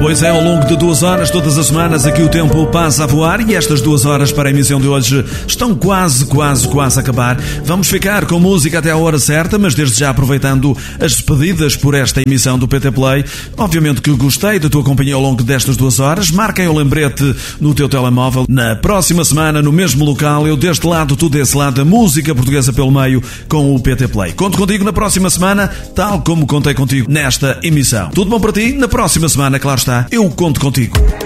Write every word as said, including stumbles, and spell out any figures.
Pois é, ao longo de duas horas, todas as semanas, aqui o tempo passa a voar e estas duas horas para a emissão de hoje estão quase, quase, quase a acabar. Vamos ficar com música até à hora certa, mas desde já aproveitando as despedidas por esta emissão do P T Play. Obviamente que gostei da tua companhia ao longo destas duas horas. Marquem o lembrete no teu telemóvel. Na próxima semana, no mesmo local, eu deste lado, tu desse lado, a música portuguesa pelo meio com o P T Play. Conto contigo na próxima semana, tal como contei contigo nesta emissão. Tudo bom para ti? Na próxima semana, claro está, eu conto contigo.